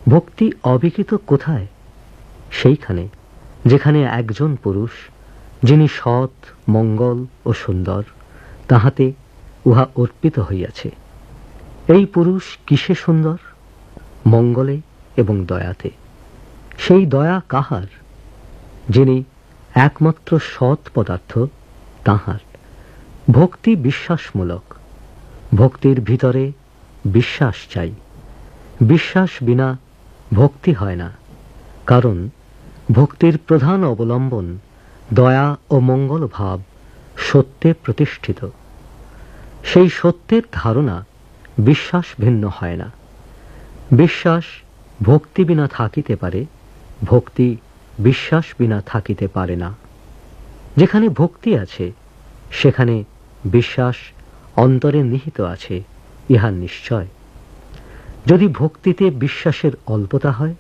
ভক্তি অবিকৃত কোথায়? সেইখানে যেখানে একজন পুরুষ, যিনি সৎ, মঙ্গল ও সুন্দর, তাহাতে উহা অর্পিত হইয়াছে। এই পুরুষ কিসে সুন্দর? মঙ্গলে এবং দয়াতে। সেই দয়া কাহার? যিনি একমাত্র সৎ পদার্থ, তাহার। ভক্তি বিশ্বাসমূলক। ভক্তির ভিতরে বিশ্বাস চাই। বিশ্বাস বিনা ভক্তি হয় না, কারণ ভক্তির প্রধান অবলম্বন দয়া ও মঙ্গল ভাব সত্যে প্রতিষ্ঠিত। সেই সত্যের ধারণা বিশ্বাস ভিন্ন হয় না। বিশ্বাস ভক্তি বিনা থাকিতে পারে, ভক্তি বিশ্বাস বিনা থাকিতে পারে না। যেখানে ভক্তি আছে সেখানে বিশ্বাস অন্তরে নিহিত আছে, ইহা নিশ্চয়। যদি ভক্তিতে বিশ্বাসের অল্পতা হয়,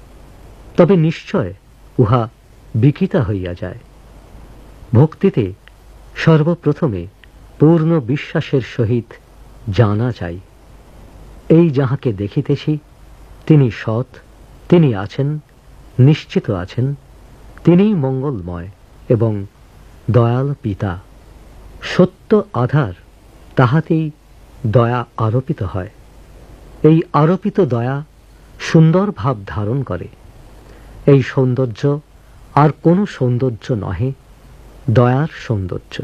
তবে নিশ্চয় উহা বিকৃতা হইয়া যায়। ভক্তিতে সর্বপ্রথমে পূর্ণ বিশ্বাসের সহিত জানা চাই, এই যাহাকে দেখিতেছি তিনি সৎ, তিনি আছেন, নিশ্চিত আছেন, তিনিই মঙ্গলময় এবং দয়াল পিতা। সত্য আধার, তাহাতেই দয়া আরোপিত হয়। এই আরোপিত দয়া সুন্দর ভাব ধারণ করে। এই সৌন্দর্য আর কোনো সৌন্দর্য নহে, দয়ার সৌন্দর্য।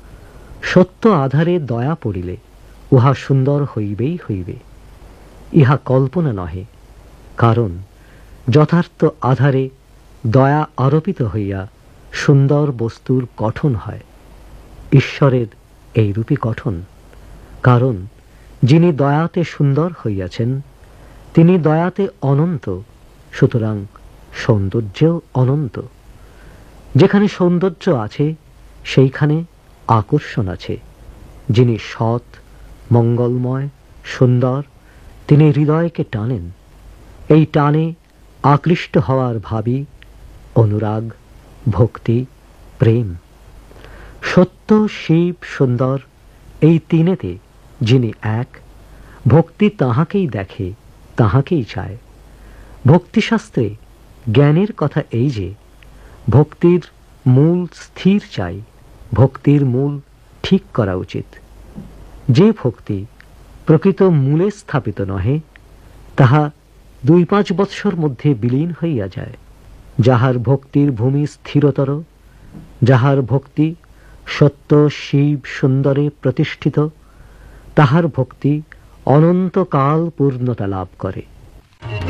সত্য আধারে দয়া পড়িলে উহা সুন্দর হইবেই হইবে। ইহা কল্পনা নহে, কারণ যথার্থ আধারে দয়া আরোপিত হইয়া সুন্দর বস্তুর গঠন হয়। ঈশ্বরের এইরূপই গঠন, কারণ যিনি দয়াতে সুন্দর হইয়াছেন তিনি দয়াতে অনন্ত, সুতরাং সৌন্দর্যেও অনন্ত। যেখানে সৌন্দর্য আছে সেইখানে আকর্ষণ আছে। যিনি সৎ, মঙ্গলময়, সুন্দর, তিনি হৃদয়কে টানেন। এই টানে আকৃষ্ট হওয়ার ভাবই অনুরাগ, ভক্তি, প্রেম। সত্য, শিব, সুন্দর, এই তিনেতে যিনি এক, ভক্তি তাহাকেই দেখে, তাহাকেই চায়। ভক্তিশাস্ত্রে জ্ঞানের কথা এই যে ভক্তির মূল স্থির চাই, ভক্তির মূল ঠিক করা উচিত। যে ভক্তি প্রকৃত মূলে স্থাপিত নহে, তাহা 2-5 বৎসর মধ্যে বিলীন হইয়া যায়। যাহার ভক্তির ভূমি স্থিরতর, যাহার ভক্তি সত্য, শিব, সুন্দরে প্রতিষ্ঠিত, তাহার ভক্তি অনন্তকাল পূর্ণতা লাভ করে।